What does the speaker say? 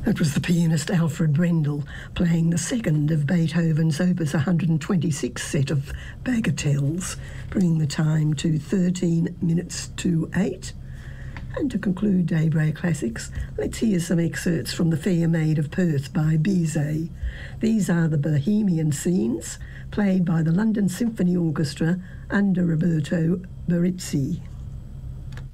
That was the pianist Alfred Brendel playing the second of Beethoven's Opus 126 set of bagatelles, bringing the time to 13 minutes to 8. And to conclude Daybreak Classics, let's hear some excerpts from The Fair Maid of Perth by Bizet. These are the Bohemian scenes, played by the London Symphony Orchestra under Roberto Berizzi.